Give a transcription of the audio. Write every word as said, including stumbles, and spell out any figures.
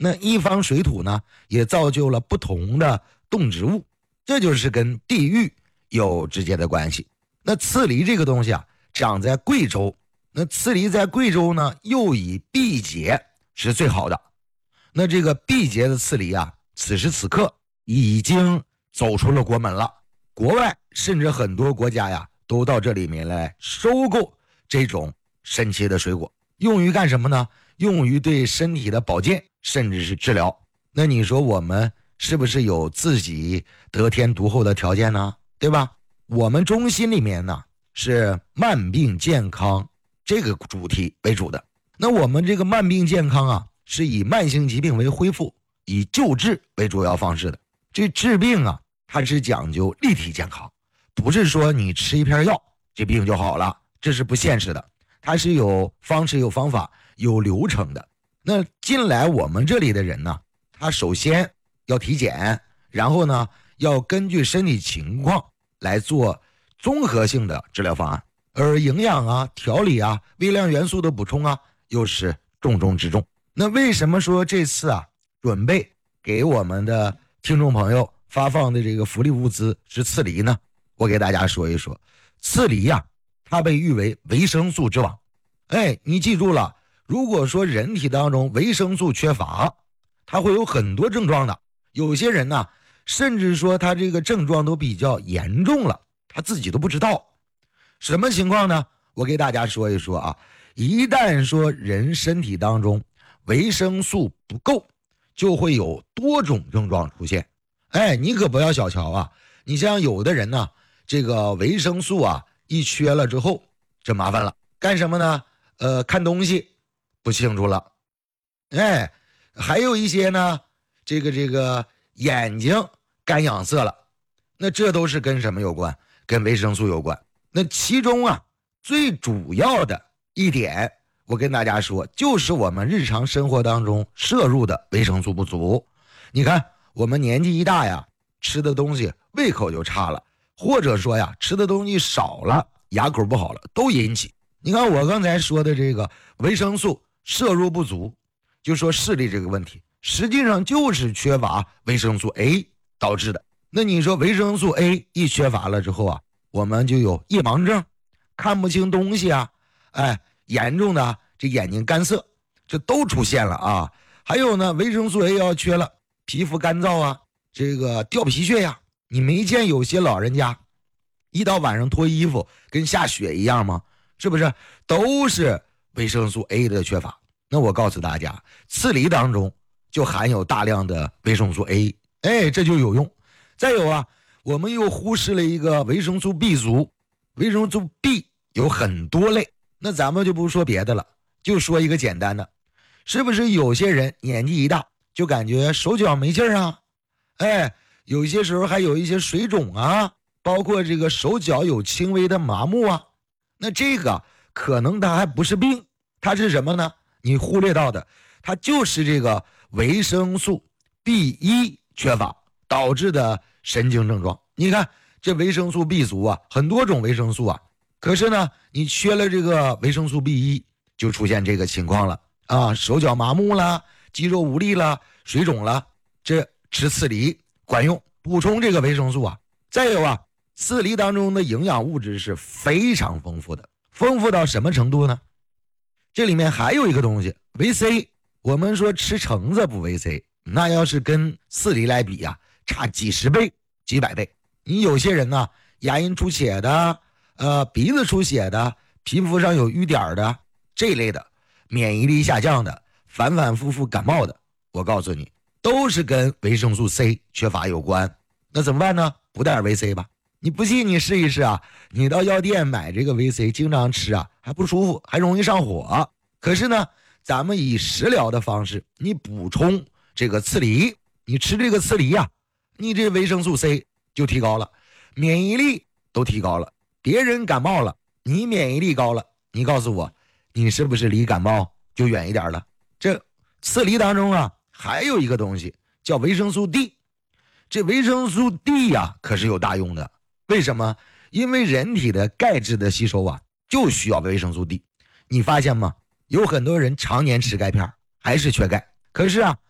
那一方水土呢，也造就了不同的动植物，这就是跟地域有直接的关系。那刺梨这个东西啊，长在贵州，那刺梨在贵州呢，又以毕节是最好的。那这个毕节的刺梨啊，此时此刻已经走出了国门了，国外甚至很多国家呀，都到这里面来收购这种神奇的水果，用于干什么呢？用于对身体的保健，甚至是治疗。那你说我们是不是有自己得天独厚的条件呢？对吧？我们中心里面呢是慢病健康这个主题为主的。那我们这个慢病健康啊，是以慢性疾病为恢复，以救治为主要方式的。这治病啊，它是讲究立体健康，不是说你吃一片药这病就好了，这是不现实的。它是有方式有方法有流程的。那进来我们这里的人呢，他首先要体检，然后呢要根据身体情况来做综合性的治疗方案，而营养啊、调理啊、微量元素的补充啊，又是重中之重。那为什么说这次啊准备给我们的听众朋友发放的这个福利物资是刺梨呢？我给大家说一说，刺梨呀、啊，它被誉为维生素之王。哎，你记住了，如果说人体当中维生素缺乏，它会有很多症状的。有些人呢，甚至说他这个症状都比较严重了，他自己都不知道。什么情况呢？我给大家说一说啊。一旦说人身体当中维生素不够，就会有多种症状出现。哎，你可不要小瞧啊。你像有的人呢，这个维生素啊一缺了之后，这麻烦了。干什么呢？呃，看东西不清楚了。哎，还有一些呢，这个这个眼睛干痒涩了。那这都是跟什么有关？跟维生素有关。那其中啊，最主要的一点，我跟大家说，就是我们日常生活当中摄入的维生素不足。你看，我们年纪一大呀，吃的东西胃口就差了，或者说呀，吃的东西少了，牙口不好了，都引起。你看我刚才说的这个维生素摄入不足，就说视力这个问题，实际上就是缺乏维生素 A 导致的。那你说维生素 A 一缺乏了之后啊，我们就有夜盲症，看不清东西啊，哎，严重的这眼睛干涩，这都出现了啊。还有呢，维生素 A 要缺了，皮肤干燥啊，这个掉皮屑呀，你没见有些老人家一到晚上脱衣服跟下雪一样吗？是不是都是维生素 A 的缺乏？那我告诉大家，刺梨当中就含有大量的维生素 A， 哎，这就有用。再有啊，我们又忽视了一个维生素 B 族。维生素 B 有很多类，那咱们就不说别的了，就说一个简单的，是不是有些人年纪一大就感觉手脚没劲儿啊？哎，有些时候还有一些水肿啊，包括这个手脚有轻微的麻木啊。那这个可能它还不是病，它是什么呢？你忽略到的，它就是这个维生素 B 一 缺乏导致的神经症状。你看这维生素 B 族啊，很多种维生素啊，可是呢，你缺了这个维生素 B 一，就出现这个情况了啊，手脚麻木了，肌肉无力了，水肿了。这吃刺梨管用，补充这个维生素啊。再有啊，刺梨当中的营养物质是非常丰富的，丰富到什么程度呢？这里面还有一个东西，维 C。我们说吃橙子不维 C， 那要是跟刺梨来比啊，差几十倍、几百倍。你有些人呢，牙龈出血的，呃，鼻子出血的，皮肤上有瘀点的，这类的，免疫力下降的，反反复复感冒的，我告诉你，都是跟维生素 C 缺乏有关。那怎么办呢？补点维 C 吧。你不信你试一试啊，你到药店买这个维 C， 经常吃啊，还不舒服，还容易上火。可是呢，咱们以食疗的方式，你补充这个刺梨，你吃这个刺梨啊，你这维生素 C 就提高了，免疫力都提高了。别人感冒了，你免疫力高了，你告诉我，你是不是离感冒就远一点了？这刺梨当中啊，还有一个东西叫维生素 D。这维生素 D 呀、啊，可是有大用的。为什么？因为人体的钙质的吸收啊，就需要维生素 D。你发现吗？有很多人常年吃钙片，还是缺钙。可是啊，